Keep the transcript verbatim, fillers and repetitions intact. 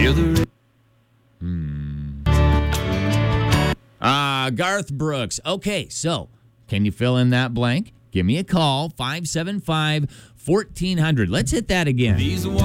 Hmm. Uh, Garth Brooks. Okay, so can you fill in that blank? Give me a call, five seven five, one four zero zero. Let's hit that again.